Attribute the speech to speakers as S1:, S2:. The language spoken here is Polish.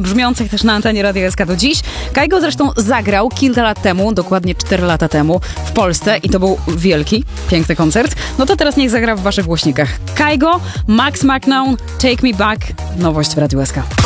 S1: brzmiących też na antenie Radia SK do dziś. Kygo zresztą zagrał kilka lat temu, dokładnie 4 lata temu w Polsce i to był wielki, piękny koncert. No to teraz niech zagra w waszych głośnikach. Kygo, Max McNown, Take Me Back, nowość w Radiu SK.